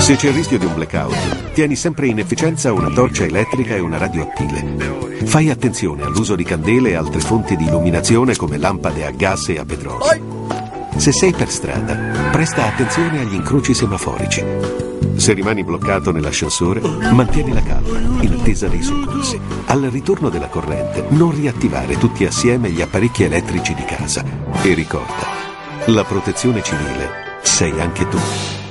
Se c'è il rischio di un blackout, tieni sempre in efficienza una torcia elettrica e una radio a pile. Fai attenzione all'uso di candele e altre fonti di illuminazione come lampade a gas e a petrolio. Se sei per strada, presta attenzione agli incroci semaforici. Se rimani bloccato nell'ascensore, mantieni la calma, in attesa dei soccorsi. Al ritorno della corrente, non riattivare tutti assieme gli apparecchi elettrici di casa. E ricorda, la protezione civile sei anche tu.